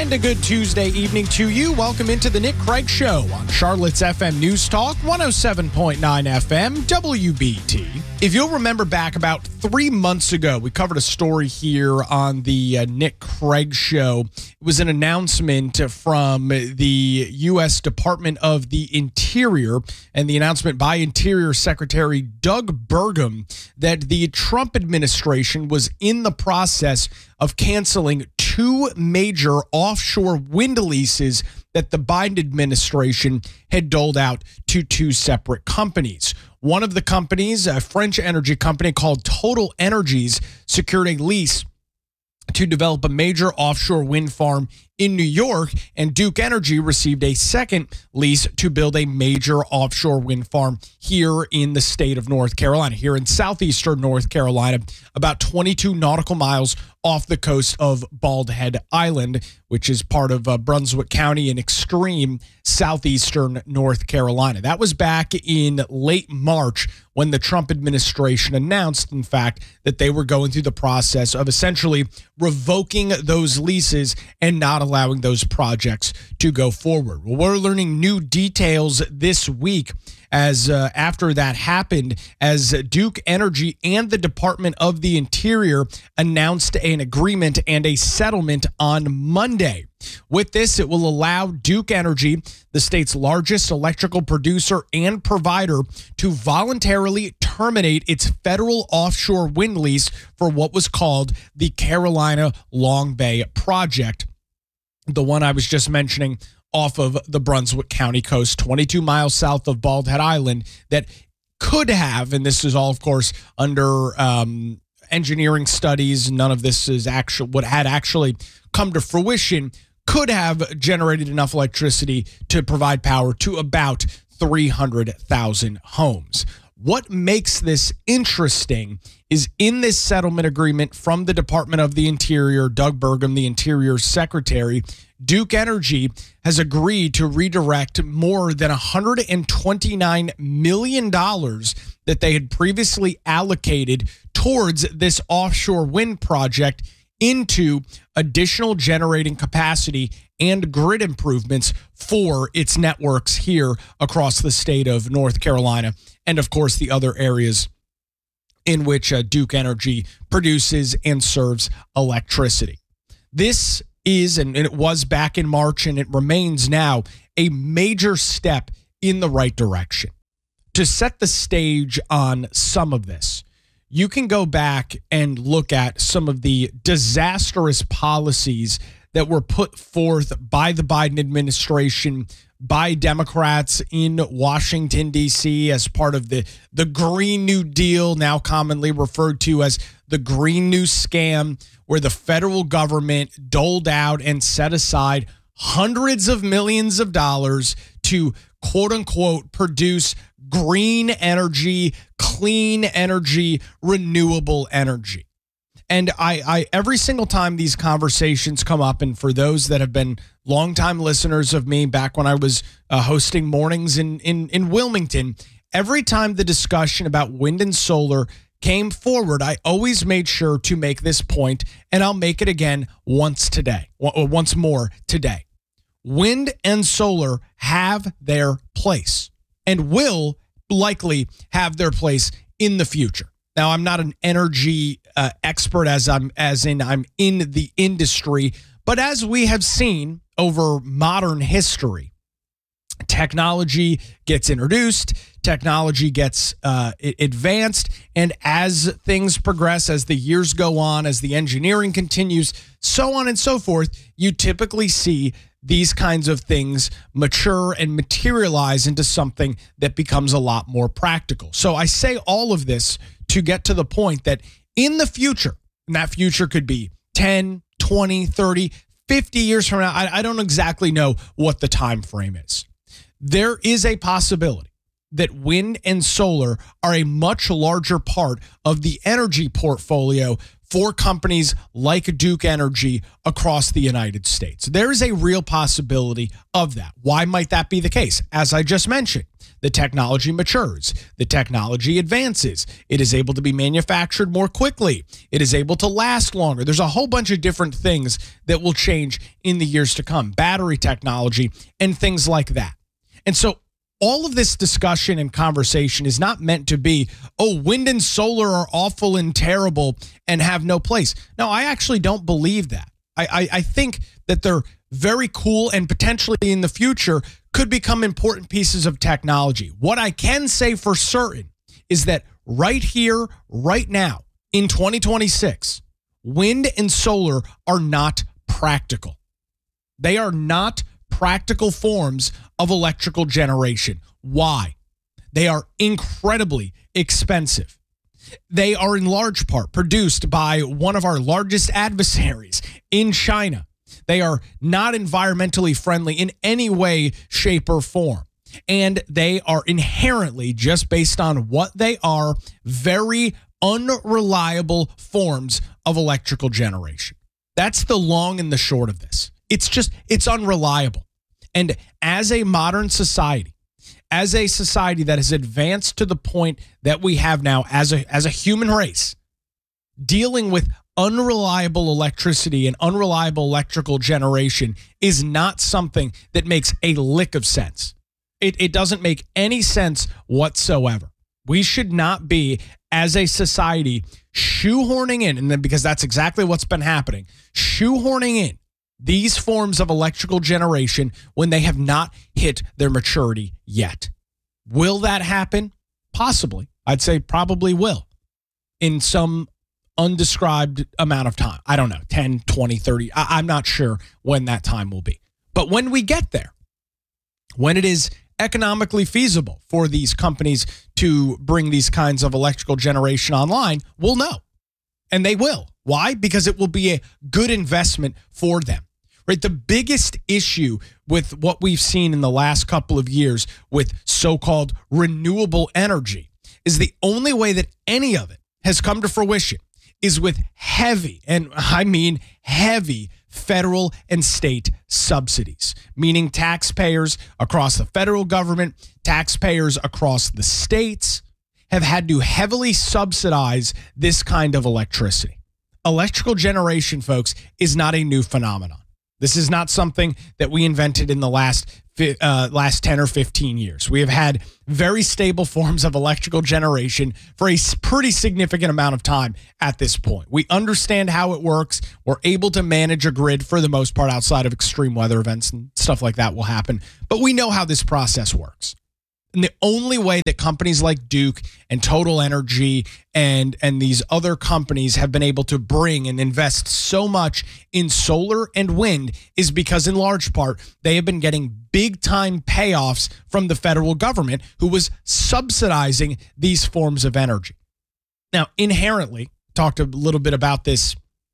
And a good Tuesday evening to you. Welcome into the Nick Craig Show on Charlotte's FM News Talk, 107.9 FM, WBT. If you'll remember back about 3 months ago, we covered a story here on the Nick Craig Show. It was an announcement from the U.S. Department of the Interior and the announcement by Interior Secretary Doug Burgum that the Trump administration was in the process of canceling two major offshore wind leases that the Biden administration had doled out to two separate companies. One of the companies, a French energy company called Total Energies, secured a lease to develop a major offshore wind farm in New York, and Duke Energy received a second lease to build a major offshore wind farm here in the state of North Carolina, here in southeastern North Carolina, about 22 nautical miles off the coast of Bald Head Island, which is part of Brunswick County in extreme southeastern North Carolina. That was back in late March when the Trump administration announced, in fact, that they were going through the process of essentially revoking those leases and not allowing those projects to go forward. Well, we're learning new details this week as after that happened, as Duke Energy and the Department of the Interior announced an agreement and a settlement on Monday. With this, it will allow Duke Energy, the state's largest electrical producer and provider, to voluntarily terminate its federal offshore wind lease for what was called the Carolina Long Bay Project, the one I was just mentioning off of the Brunswick County coast, 22 miles south of Bald Head Island, that could have, and this is all, of course, under engineering studies, none of this is actual what had actually come to fruition, could have generated enough electricity to provide power to about 300,000 homes. What makes this interesting is in this settlement agreement from the Department of the Interior, Doug Burgum, the Interior Secretary, Duke Energy has agreed to redirect more than $129 million that they had previously allocated towards this offshore wind project into additional generating capacity and grid improvements for its networks here across the state of North Carolina and, of course, the other areas in which Duke Energy produces and serves electricity. This is, and it was back in March and it remains now, a major step in the right direction. To set the stage on some of this, you can go back and look at some of the disastrous policies that were put forth by the Biden administration, by Democrats in Washington, D.C. as part of the Green New Deal, now commonly referred to as the Green New Scam, where the federal government doled out and set aside hundreds of millions of dollars to, quote unquote, produce green energy, clean energy, renewable energy. And I every single time these conversations come up, and for those that have been longtime listeners of me back when I was hosting mornings in Wilmington, every time the discussion about wind and solar came forward, I always made sure to make this point, and I'll make it again once more today. Wind and solar have their place and will likely have their place in the future. Now, I'm not an energy expert as I'm in the industry, but as we have seen over modern history, technology gets introduced, technology gets advanced, and as things progress, as the years go on, as the engineering continues, so on and so forth, you typically see these kinds of things mature and materialize into something that becomes a lot more practical. So I say all of this to get to the point that in the future, and that future could be 10, 20, 30, 50 years from now, I don't exactly know what the time frame is. There is a possibility that wind and solar are a much larger part of the energy portfolio for companies like Duke Energy across the United States. There is a real possibility of that. Why might that be the case? As I just mentioned, the technology matures, the technology advances, it is able to be manufactured more quickly, it is able to last longer. There's a whole bunch of different things that will change in the years to come, battery technology and things like that. And so all of this discussion and conversation is not meant to be, oh, wind and solar are awful and terrible and have no place. No, I actually don't believe that. I think that they're very cool and potentially in the future could become important pieces of technology. What I can say for certain is that right here, right now, in 2026, wind and solar are not practical. They are not practical forms of electrical generation. Why? They are incredibly expensive. They are in large part produced by one of our largest adversaries in China. They are not environmentally friendly in any way, shape, or form. And they are inherently, just based on what they are, very unreliable forms of electrical generation. That's the long and the short of this. It's unreliable. And as a modern society, as a society that has advanced to the point that we have now as a human race, dealing with unreliable electricity and unreliable electrical generation is not something that makes a lick of sense. It doesn't make any sense whatsoever. We should not be, as a society, shoehorning in, and then because that's exactly what's been happening, shoehorning in these forms of electrical generation when they have not hit their maturity yet. Will that happen? Possibly. I'd say probably will in some undescribed amount of time. I don't know, 10, 20, 30. I'm not sure when that time will be. But when we get there, when it is economically feasible for these companies to bring these kinds of electrical generation online, we'll know. And they will. Why? Because it will be a good investment for them. Right? The biggest issue with what we've seen in the last couple of years with so-called renewable energy is the only way that any of it has come to fruition is with heavy, and I mean heavy, federal and state subsidies, meaning taxpayers across the federal government, taxpayers across the states have had to heavily subsidize this kind of electricity. Electrical generation, folks, is not a new phenomenon. This is not something that we invented in the last 10 or 15 years. We have had very stable forms of electrical generation for a pretty significant amount of time at this point. We understand how it works. We're able to manage a grid for the most part outside of extreme weather events and stuff like that will happen. But we know how this process works. And the only way that companies like Duke and Total Energy and these other companies have been able to bring and invest so much in solar and wind is because, in large part, they have been getting big-time payoffs from the federal government who was subsidizing these forms of energy. Now, inherently, talked a little bit about this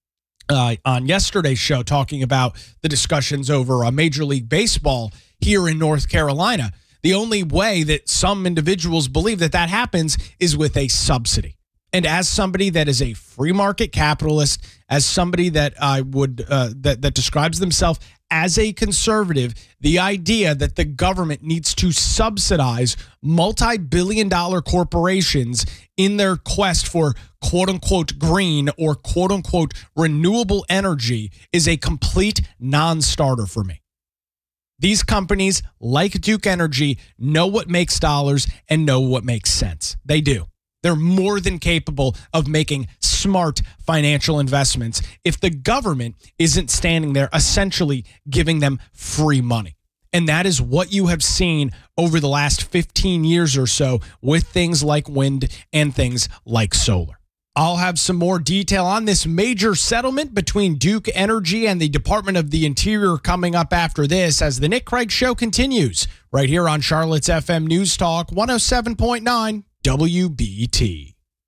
on yesterday's show, talking about the discussions over Major League Baseball here in North Carolina. The only way that some individuals believe that that happens is with a subsidy. And as somebody that is a free market capitalist, as somebody that I would that describes themselves as a conservative, the idea that the government needs to subsidize multi-billion-dollar corporations in their quest for quote-unquote green or quote-unquote renewable energy is a complete non-starter for me. These companies, like Duke Energy, know what makes dollars and know what makes sense. They do. They're more than capable of making smart financial investments if the government isn't standing there essentially giving them free money. And that is what you have seen over the last 15 years or so with things like wind and things like solar. I'll have some more detail on this major settlement between Duke Energy and the Department of the Interior coming up after this as the Nick Craig Show continues right here on Charlotte's FM News Talk 107.9 WBT.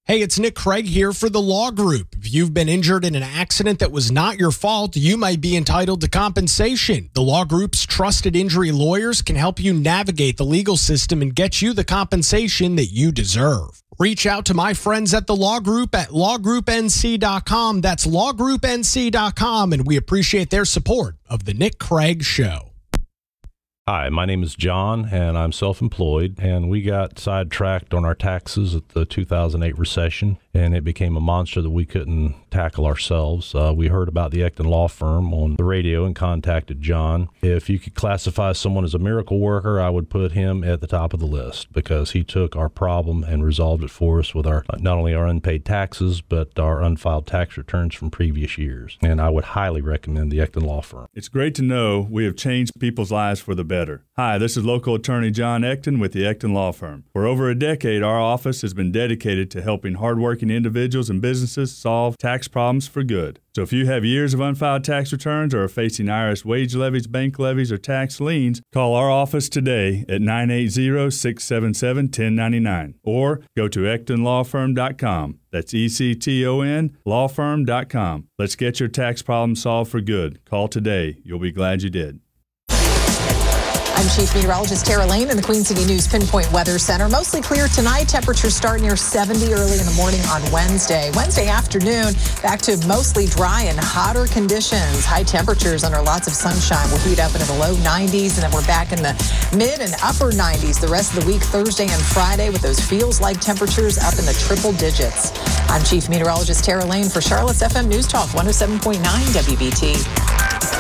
Hey, it's Nick Craig here for The Law Group. If you've been injured in an accident that was not your fault, you might be entitled to compensation. The Law Group's trusted injury lawyers can help you navigate the legal system and get you the compensation that you deserve. Reach out to my friends at The Law Group at lawgroupnc.com. That's lawgroupnc.com, and we appreciate their support of The Nick Craig Show. Hi, my name is John, and I'm self-employed, and we got sidetracked on our taxes at the 2008 recession, and it became a monster that we couldn't tackle ourselves. We heard about the Ecton Law Firm on the radio and contacted John. If you could classify someone as a miracle worker, I would put him at the top of the list because he took our problem and resolved it for us with our not only our unpaid taxes, but our unfiled tax returns from previous years. And I would highly recommend the Ecton Law Firm. It's great to know we have changed people's lives for the better. Hi, this is local attorney John Ecton with the Ecton Law Firm. For over a decade, our office has been dedicated to helping hardworking individuals and businesses solve tax problems for good. So if you have years of unfiled tax returns or are facing IRS wage levies, bank levies, or tax liens, call our office today at 980-677-1099 or go to EctonLawFirm.com. That's ECTON lawfirm.com. Let's get your tax problem solved for good. Call today. You'll be glad you did. I'm Chief Meteorologist Tara Lane in the Queen City News Pinpoint Weather Center. Mostly clear tonight. Temperatures start near 70 early in the morning on Wednesday. Wednesday afternoon, back to mostly dry and hotter conditions. High temperatures under lots of sunshine will heat up into the low 90s, and then we're back in the mid and upper 90s the rest of the week, Thursday and Friday, with those feels-like temperatures up in the triple digits. I'm Chief Meteorologist Tara Lane for Charlotte's FM News Talk 107.9 WBT.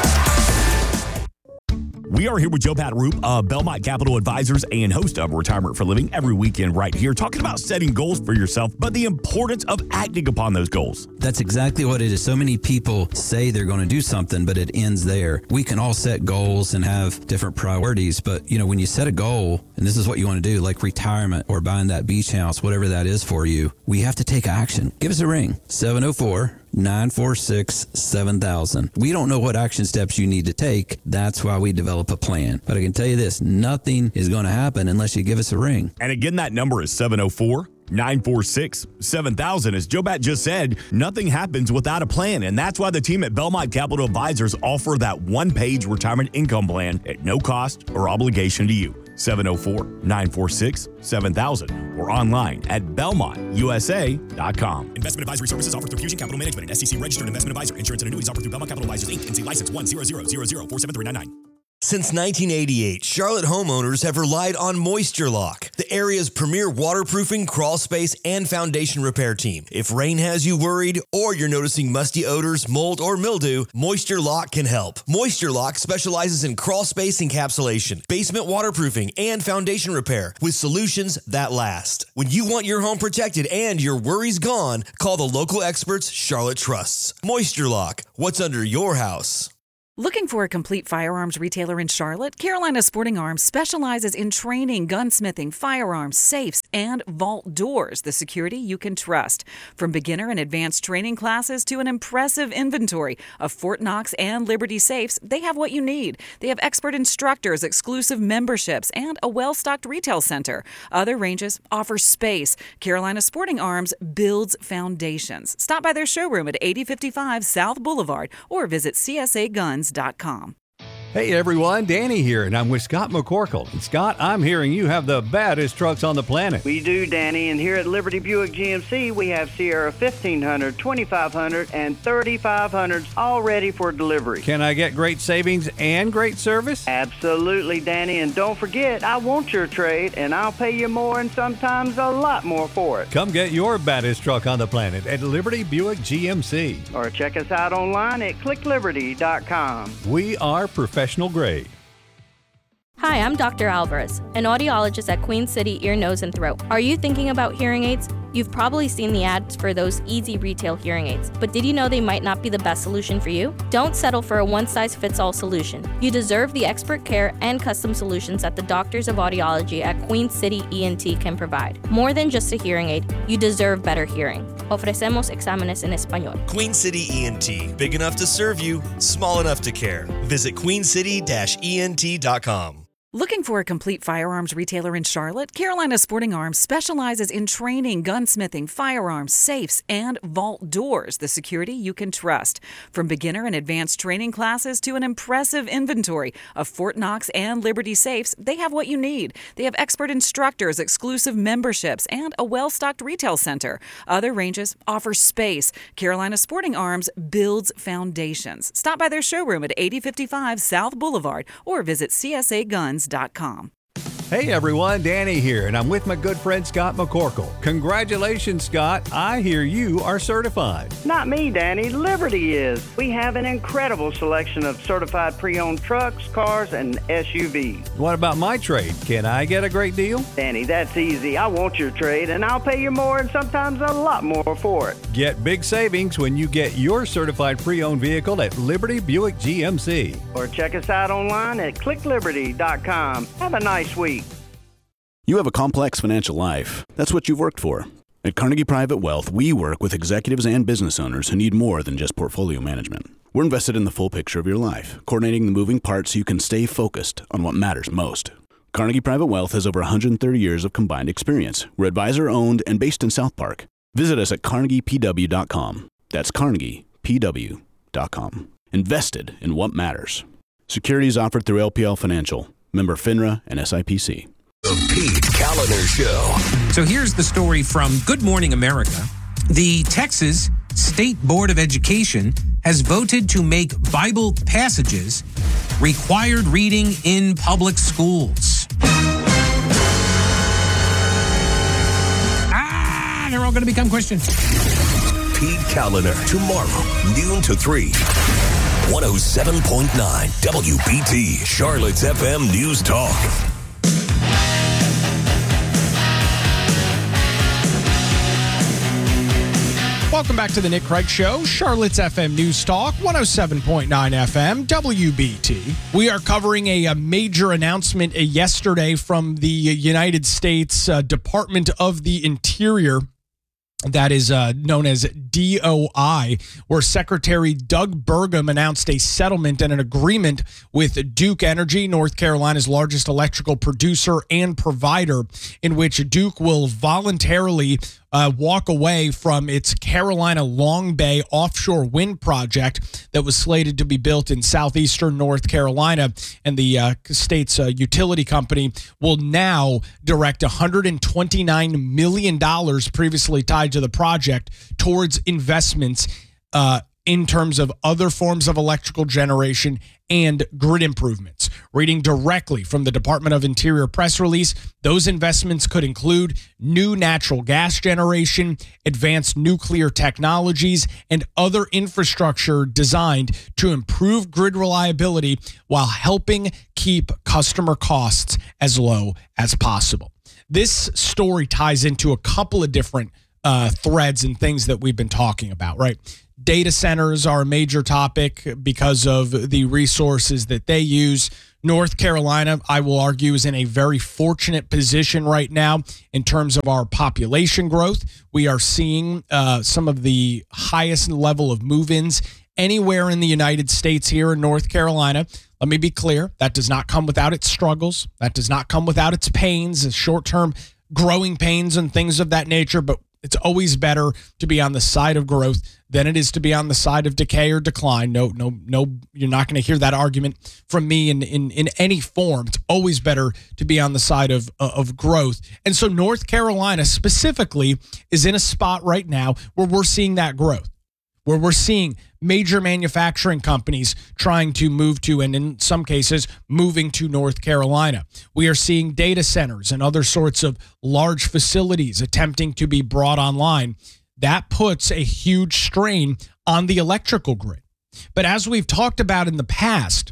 We are here with Joe Pataroop of Belmont Capital Advisors and host of Retirement for Living every weekend right here, talking about setting goals for yourself, but the importance of acting upon those goals. That's exactly what it is. So many people say they're going to do something, but it ends there. We can all set goals and have different priorities, but when you set a goal, and this is what you want to do, like retirement or buying that beach house, whatever that is for you, we have to take action. Give us a ring, 704-946-7000. We don't know what action steps you need to take. That's why we develop a plan. But I can tell you this, nothing is going to happen unless you give us a ring. And again, that number is 704-946-7000. As Joe Bat just said, nothing happens without a plan. And that's why the team at Belmont Capital Advisors offer that one-page retirement income plan at no cost or obligation to you. 704-946-7000 or online at belmontusa.com. Investment advisory services offered through Fusion Capital Management, an SEC registered investment advisor. Insurance and annuities offered through Belmont Capital Advisors, Inc. NC license 10000047399. Since 1988, Charlotte homeowners have relied on Moisture Lock, the area's premier waterproofing, crawl space, and foundation repair team. If rain has you worried or you're noticing musty odors, mold, or mildew, Moisture Lock can help. Moisture Lock specializes in crawl space encapsulation, basement waterproofing, and foundation repair with solutions that last. When you want your home protected and your worries gone, call the local experts Charlotte trusts. Moisture Lock, what's under your house? Looking for a complete firearms retailer in Charlotte? Carolina Sporting Arms specializes in training, gunsmithing, firearms, safes, and vault doors, the security you can trust. From beginner and advanced training classes to an impressive inventory of Fort Knox and Liberty safes, they have what you need. They have expert instructors, exclusive memberships, and a well-stocked retail center. Other ranges offer space. Carolina Sporting Arms builds foundations. Stop by their showroom at 8055 South Boulevard or visit CSAGuns.com. Hey everyone, Danny here, and I'm with Scott McCorkle. And Scott, I'm hearing you have the baddest trucks on the planet. We do, Danny, and here at Liberty Buick GMC, we have Sierra 1500, 2500, and 3500s all ready for delivery. Can I get great savings and great service? Absolutely, Danny, and don't forget, I want your trade, and I'll pay you more and sometimes a lot more for it. Come get your baddest truck on the planet at Liberty Buick GMC. Or check us out online at clickliberty.com. We are professional grade. Hi, I'm Dr. Alvarez, an audiologist at Queen City Ear, Nose, and Throat. Are you thinking about hearing aids? You've probably seen the ads for those easy retail hearing aids, but did you know they might not be the best solution for you? Don't settle for a one-size-fits-all solution. You deserve the expert care and custom solutions that the doctors of audiology at Queen City ENT can provide. More than just a hearing aid, you deserve better hearing. Ofrecemos exámenes en español. Queen City ENT, big enough to serve you, small enough to care. Visit queencity-ent.com. Looking for a complete firearms retailer in Charlotte? Carolina Sporting Arms specializes in training, gunsmithing, firearms, safes, and vault doors, the security you can trust. From beginner and advanced training classes to an impressive inventory of Fort Knox and Liberty safes, they have what you need. They have expert instructors, exclusive memberships, and a well-stocked retail center. Other ranges offer space. Carolina Sporting Arms builds foundations. Stop by their showroom at 8055 South Boulevard or visit CSAGuns.com. Hey everyone, Danny here, and I'm with my good friend Scott McCorkle. Congratulations, Scott. I hear you are certified. Not me, Danny. Liberty is. We have an incredible selection of certified pre-owned trucks, cars, and SUVs. What about my trade? Can I get a great deal? Danny, that's easy. I want your trade, and I'll pay you more and sometimes a lot more for it. Get big savings when you get your certified pre-owned vehicle at Liberty Buick GMC. Or check us out online at clickliberty.com. Have a nice week. You have a complex financial life. That's what you've worked for. At Carnegie Private Wealth, we work with executives and business owners who need more than just portfolio management. We're invested in the full picture of your life, coordinating the moving parts so you can stay focused on what matters most. Carnegie Private Wealth has over 130 years of combined experience. We're advisor-owned and based in South Park. Visit us at carnegiepw.com. That's carnegiepw.com. Invested in what matters. Securities offered through LPL Financial. Member FINRA and SIPC. The Pete Kaliner Show. So here's the story from Good Morning America. The Texas State Board of Education has voted to make Bible passages required reading in public schools. They're all going to become Christians. Pete Kaliner, tomorrow, noon to 3. 107.9 WBT, Charlotte's FM News Talk. Welcome back to the Nick Craig Show, Charlotte's FM News Talk, 107.9 FM, WBT. We are covering a major announcement yesterday from the United States Department of the Interior, that is known as DOI, where Secretary Doug Burgum announced a settlement and an agreement with Duke Energy, North Carolina's largest electrical producer and provider, in which Duke will voluntarily walk away from its Carolina Long Bay offshore wind project that was slated to be built in southeastern North Carolina. And the state's utility company will now direct $129 million previously tied to the project towards investments in terms of other forms of electrical generation and grid improvements. Reading directly from the Department of Interior press release, those investments could include new natural gas generation, advanced nuclear technologies, and other infrastructure designed to improve grid reliability while helping keep customer costs as low as possible. This story ties into a couple of different threads and things that we've been talking about, right? Data centers are a major topic because of the resources that they use. North Carolina, I will argue, is in a very fortunate position right now in terms of our population growth. We are seeing some of the highest level of move-ins anywhere in the United States here in North Carolina. Let me be clear, that does not come without its struggles. That does not come without its pains, short-term growing pains and things of that nature, but it's always better to be on the side of growth than it is to be on the side of decay or decline. No, you're not going to hear that argument from me in any form. It's always better to be on the side of growth. And so North Carolina specifically is in a spot right now where we're seeing that growth, where we're seeing major manufacturing companies trying to move to, and in some cases, moving to North Carolina. We are seeing data centers and other sorts of large facilities attempting to be brought online. That puts a huge strain on the electrical grid. But as we've talked about in the past,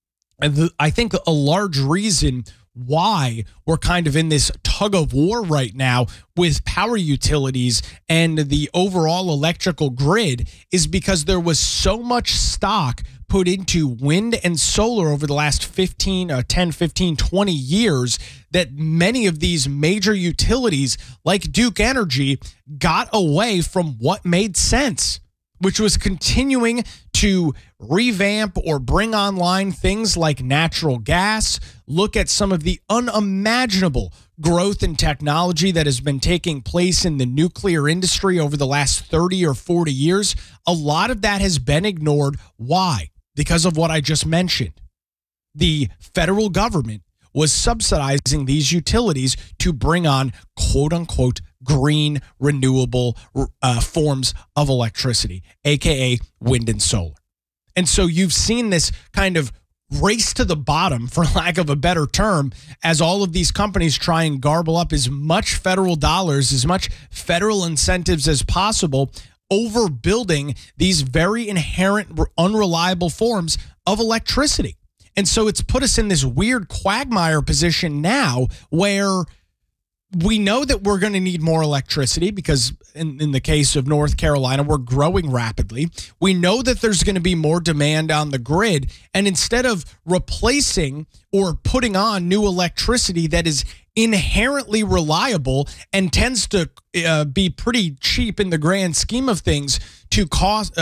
I think a large reason why we're kind of in this tug of war right now with power utilities and the overall electrical grid is because there was so much stock put into wind and solar over the last 10, 15, 20 years that many of these major utilities like Duke Energy got away from what made sense. which was continuing to revamp or bring online things like natural gas, look at some of the unimaginable growth in technology that has been taking place in the nuclear industry over the last 30 or 40 years. A lot of that has been ignored. Why? Because of what I just mentioned. The federal government was subsidizing these utilities to bring on quote unquote green renewable forms of electricity, aka wind and solar. And so you've seen this kind of race to the bottom, for lack of a better term, as all of these companies try and garble up as much federal dollars, as much federal incentives as possible, overbuilding these very inherent unreliable forms of electricity. And so it's put us in this weird quagmire position now where we know that we're going to need more electricity because in the case of North Carolina, we're growing rapidly. We know that there's going to be more demand on the grid. And instead of replacing or putting on new electricity that is inherently reliable and tends to be pretty cheap in the grand scheme of things to cost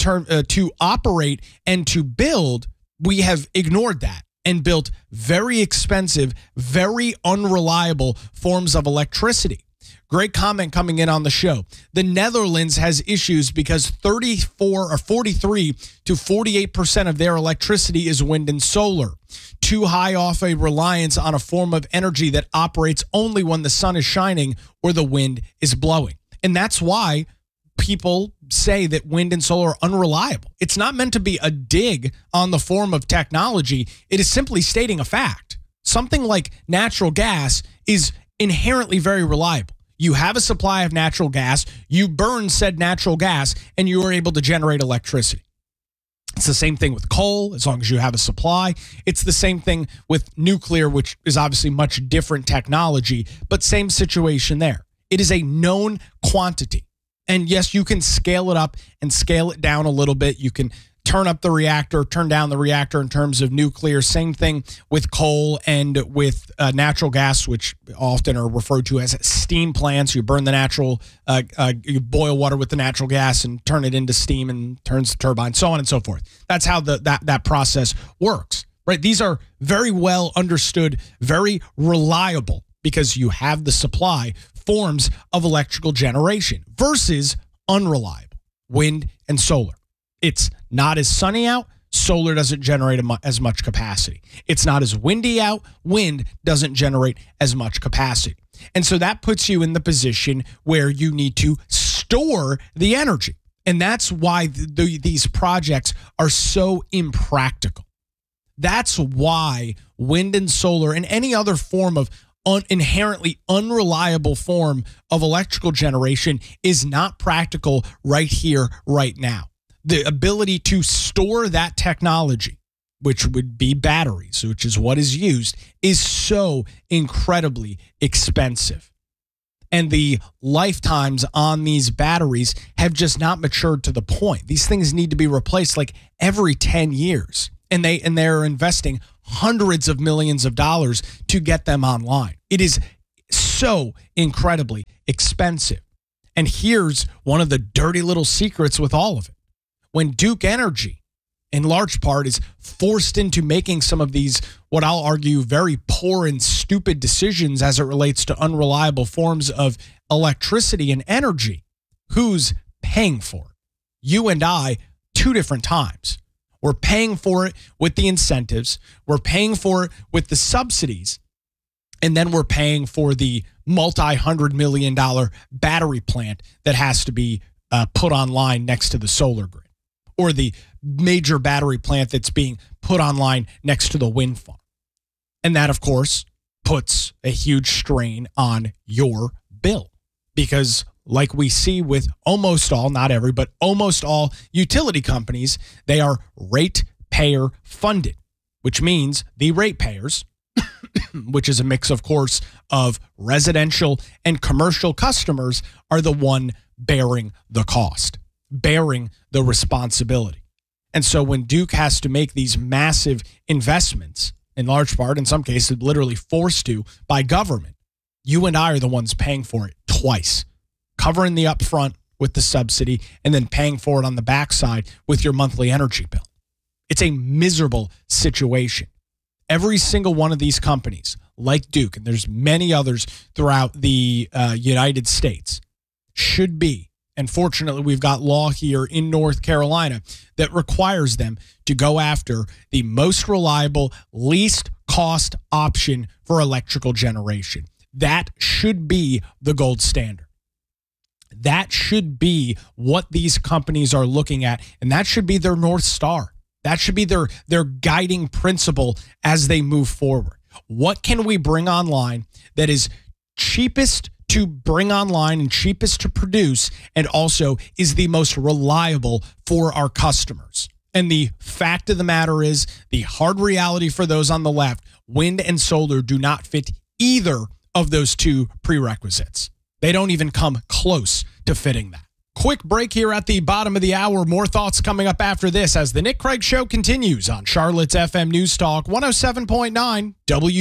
to operate and to build, we have ignored that and built very expensive, very unreliable forms of electricity. Great comment coming in on the show. The Netherlands has issues because 34 or 43 to 48% of their electricity is wind and solar. Too high off a reliance on a form of energy that operates only when the sun is shining or the wind is blowing. And that's why people say that wind and solar are unreliable. It's not meant to be a dig on the form of technology. It is simply stating a fact. Something like natural gas is inherently very reliable. You have a supply of natural gas, you burn said natural gas, and you are able to generate electricity. It's the same thing with coal, as long as you have a supply. It's the same thing with nuclear, which is obviously much different technology, but same situation there. It is a known quantity. And yes, you can scale it up and scale it down a little bit. You can turn up the reactor, turn down the reactor in terms of nuclear. Same thing with coal and with natural gas, which often are referred to as steam plants. You burn the natural, you boil water with the natural gas and turn it into steam and turns the turbine, so on and so forth. That's how that process works, right? These are very well understood, very reliable because you have the supply forms of electrical generation versus unreliable wind and solar. It's not as sunny out. Solar doesn't generate as much capacity. It's not as windy out. Wind doesn't generate as much capacity. And so that puts you in the position where you need to store the energy. And that's why these projects are so impractical. That's why wind and solar and any other form of inherently unreliable form of electrical generation is not practical right here, right now. The ability to store that technology, which would be batteries, which is what is used, is so incredibly expensive. And the lifetimes on these batteries have just not matured to the point. These things need to be replaced like every 10 years. And they're investing hundreds of millions of dollars to get them online. It is so incredibly expensive. And here's one of the dirty little secrets with all of it. When Duke Energy, in large part, is forced into making some of these, what I'll argue, very poor and stupid decisions as it relates to unreliable forms of electricity and energy, who's paying for it? You and I, two different times. We're paying for it with the incentives. We're paying for it with the subsidies. And then we're paying for the multi-$100 million battery plant that has to be put online next to the solar grid, or the major battery plant that's being put online next to the wind farm. And that, of course, puts a huge strain on your bill because, like we see with almost all, not every, but almost all utility companies, they are ratepayer funded, which means the ratepayers, which is a mix, of course, of residential and commercial customers, are the one bearing the cost, bearing the responsibility. And so when Duke has to make these massive investments, in large part, in some cases, literally forced to by government, you and I are the ones paying for it twice. Covering the upfront with the subsidy and then paying for it on the backside with your monthly energy bill. It's a miserable situation. Every single one of these companies, like Duke, and there's many others throughout the United States, should be, and fortunately we've got law here in North Carolina that requires them to go after the most reliable, least cost option for electrical generation. That should be the gold standard. That should be what these companies are looking at, and that should be their North Star. That should be their guiding principle as they move forward. What can we bring online that is cheapest to bring online and cheapest to produce, and also is the most reliable for our customers? And the fact of the matter is, the hard reality for those on the left, wind and solar do not fit either of those two prerequisites. They don't even come close to fitting that. Quick break here at the bottom of the hour. More thoughts coming up after this as the Nick Craig Show continues on Charlotte's FM News Talk 107.9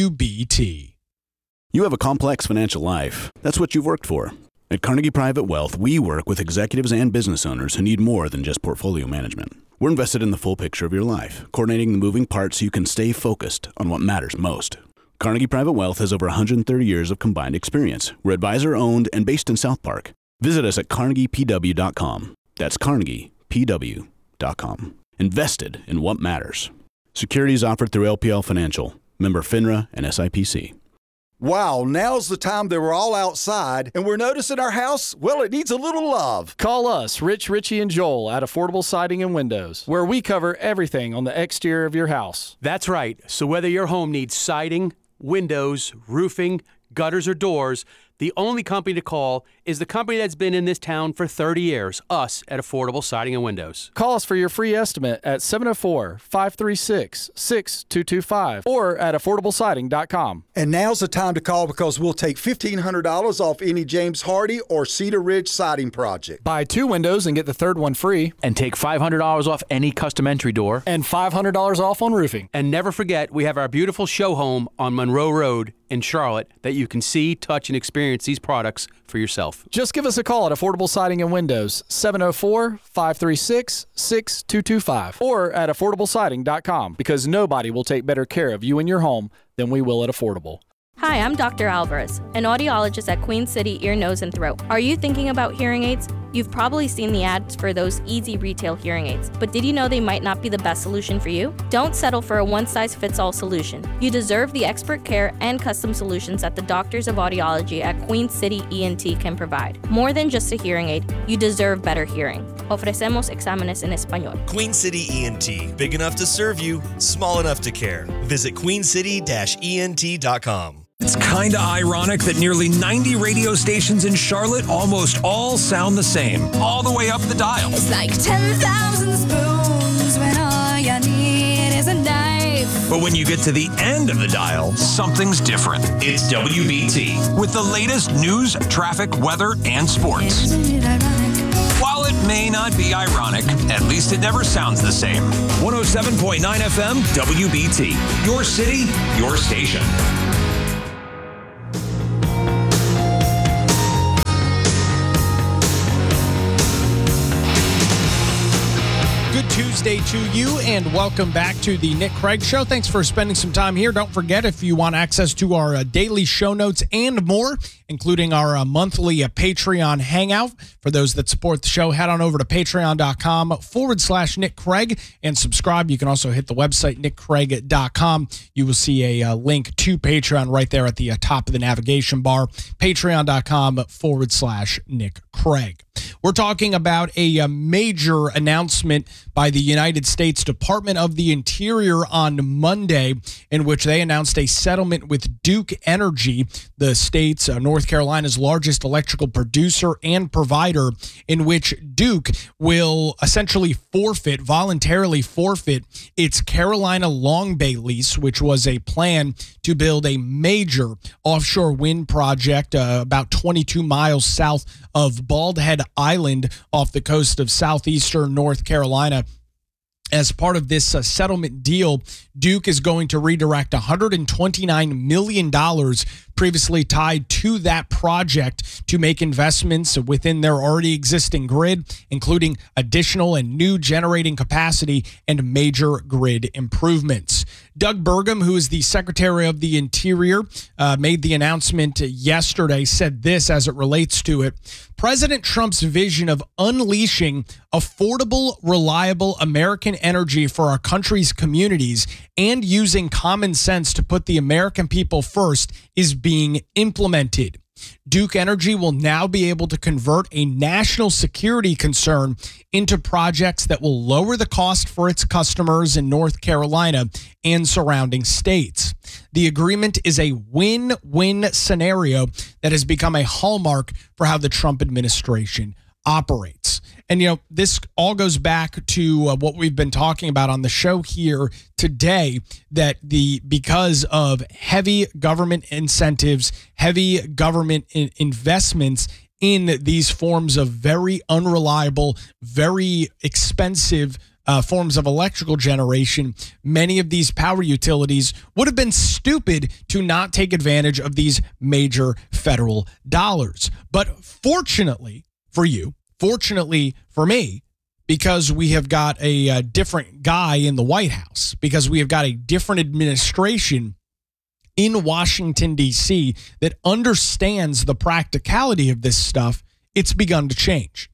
WBT. You have a complex financial life. That's what you've worked for. At Carnegie Private Wealth, we work with executives and business owners who need more than just portfolio management. We're invested in the full picture of your life, coordinating the moving parts so you can stay focused on what matters most. Carnegie Private Wealth has over 130 years of combined experience. We're advisor-owned and based in South Park. Visit us at carnegiepw.com. That's carnegiepw.com. Invested in what matters. Securities offered through LPL Financial, member FINRA and SIPC. Wow, now's the time that we're all outside and we're noticing our house, well, it needs a little love. Call us, Rich, Richie, and Joel at Affordable Siding and Windows, where we cover everything on the exterior of your house. That's right. So whether your home needs siding, windows, roofing, gutters, or doors, the only company to call is the company that's been in this town for 30 years, us at Affordable Siding and Windows. Call us for your free estimate at 704-536-6225 or at affordablesiding.com. And now's the time to call because we'll take $1,500 off any James Hardy or Cedar Ridge siding project. Buy 2 windows and get the third one free. And take $500 off any custom entry door. And $500 off on roofing. And never forget, we have our beautiful show home on Monroe Road in Charlotte that you can see, touch, and experience these products for yourself. Just give us a call at Affordable Siding and Windows, 704-536-6225 or at affordablesiding.com, because nobody will take better care of you and your home than we will at Affordable. Hi, I'm Dr. Alvarez, an audiologist at Queen City Ear, Nose, and Throat. Are you thinking about hearing aids? You've probably seen the ads for those easy retail hearing aids, but did you know they might not be the best solution for you? Don't settle for a one-size-fits-all solution. You deserve the expert care and custom solutions that the doctors of audiology at Queen City ENT can provide. More than just a hearing aid, you deserve better hearing. Ofrecemos exámenes en español. Queen City ENT, big enough to serve you, small enough to care. Visit queencity-ent.com. It's kind of ironic that nearly 90 radio stations in Charlotte almost all sound the same, all the way up the dial. It's like 10,000 spoons when all you need is a knife. But when you get to the end of the dial, something's different. It's WBT, with the latest news, traffic, weather, and sports. Isn't it ironic? While it may not be ironic, at least it never sounds the same. 107.9 FM, WBT. Your city, your station. Good Tuesday to you, and welcome back to the Nick Craig Show. Thanks for spending some time here. Don't forget, if you want access to our daily show notes and more, including our monthly Patreon hangout, for those that support the show, head on over to patreon.com/Nick Craig and subscribe. You can also hit the website, nickcraig.com. You will see a link to Patreon right there at the top of the navigation bar, patreon.com/Nick Craig. We're talking about a major announcement by the United States Department of the Interior on Monday, in which they announced a settlement with Duke Energy, the state's North Carolina's largest electrical producer and provider, in which Duke will essentially voluntarily forfeit its Carolina Long Bay lease, which was a plan to build a major offshore wind project about 22 miles south of Bald Head Island off the coast of southeastern North Carolina. As part of this settlement deal, Duke is going to redirect $129 million previously tied to that project to make investments within their already existing grid, including additional and new generating capacity and major grid improvements. Doug Burgum, who is the Secretary of the Interior, made the announcement yesterday, said this as it relates to it. President Trump's vision of unleashing affordable, reliable American energy for our country's communities and using common sense to put the American people first is being implemented. Duke Energy will now be able to convert a national security concern into projects that will lower the cost for its customers in North Carolina and surrounding states. The agreement is a win-win scenario that has become a hallmark for how the Trump administration operates. And, you know, this all goes back to what we've been talking about on the show here today, that because of heavy government incentives, heavy government investments in these forms of very unreliable, very expensive forms of electrical generation, many of these power utilities would have been stupid to not take advantage of these major federal dollars. But fortunately for you, fortunately for me, because we have got a different guy in the White House, because we have got a different administration in Washington, D.C. that understands the practicality of this stuff, it's begun to change.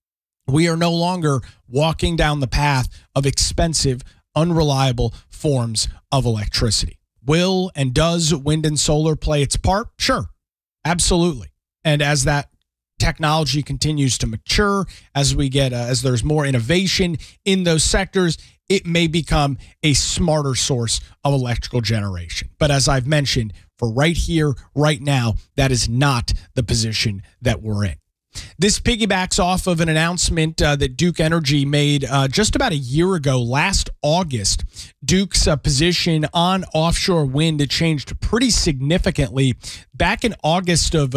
We are no longer walking down the path of expensive, unreliable forms of electricity. Will and does wind and solar play its part? Sure, absolutely. And as that technology continues to mature, as we get as there's more innovation in those sectors, it may become a smarter source of electrical generation. But as I've mentioned, for right here, right now, that is not the position that we're in. This piggybacks off of an announcement that Duke Energy made just about a year ago, last August. Duke's position on offshore wind changed pretty significantly. Back in August of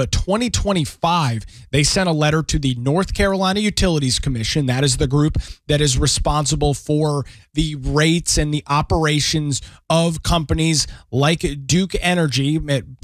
2025, they sent a letter to the North Carolina Utilities Commission. That is the group that is responsible for the rates and the operations of companies like Duke Energy.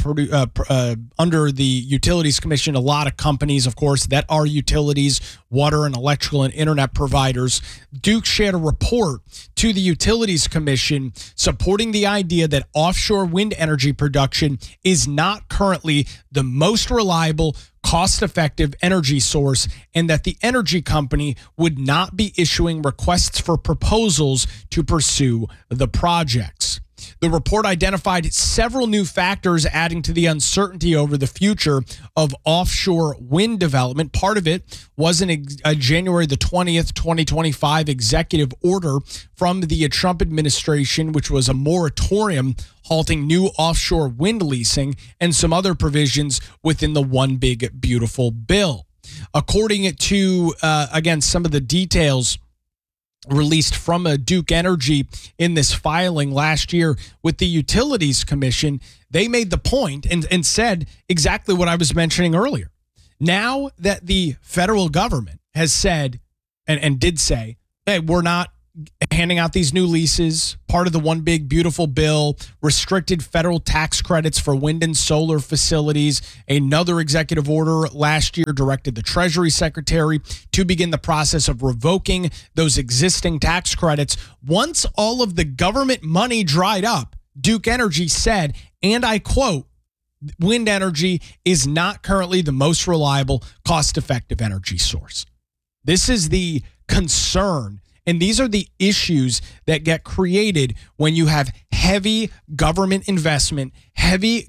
Under the Utilities Commission, a lot of companies, of course, that are utilities, water and electrical and internet providers. Duke shared a report to the Utilities Commission supporting the idea that offshore wind energy production is not currently the most reliable, cost-effective energy source, and that the energy company would not be issuing requests for proposals to pursue the projects. The report identified several new factors adding to the uncertainty over the future of offshore wind development. Part of it was a January the 20th, 2025 executive order from the Trump administration, which was a moratorium halting new offshore wind leasing and some other provisions within the One Big Beautiful Bill. According to, again, some of the details released from Duke Energy in this filing last year with the Utilities Commission, they made the point and said exactly what I was mentioning earlier. Now that the federal government has said and did say, hey, we're not handing out these new leases, part of the One Big Beautiful Bill, restricted federal tax credits for wind and solar facilities. Another executive order last year directed the Treasury Secretary to begin the process of revoking those existing tax credits. Once all of the government money dried up, Duke Energy said, and I quote, wind energy is not currently the most reliable, cost-effective energy source. This is the concern. And these are the issues that get created when you have heavy government investment, heavy